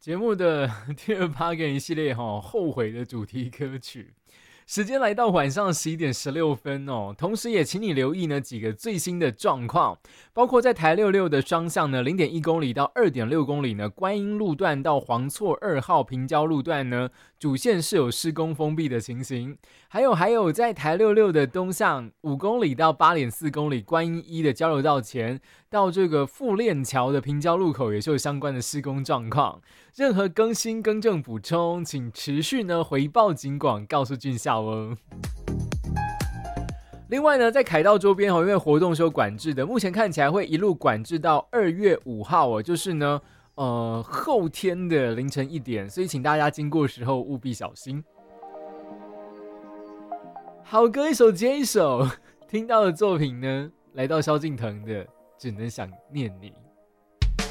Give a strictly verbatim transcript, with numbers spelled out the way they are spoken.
节目的第二趴跟一系列哈后悔的主题歌曲。时间来到晚上十一点十六分哦，同时也请你留意呢几个最新的状况，包括在台六六的双向呢零点一公里到二点六公里呢，观音路段到黄厝二号平交路段呢，主线是有施工封闭的情形。还有还有在台六六的东向五公里到八点四公里，观音一的交流道前到这个富链桥的平交路口也是有相关的施工状况。任何更新更正补充，请持续呢回报警广，告诉俊孝哦。另外呢，在凯道周边哦，因为活动是有管制的，目前看起来会一路管制到二月五号哦，就是呢，呃，后天的凌晨一点，所以请大家经过的时候务必小心。好歌一首接一首，听到的作品呢，来到萧敬腾的《只能想念你》。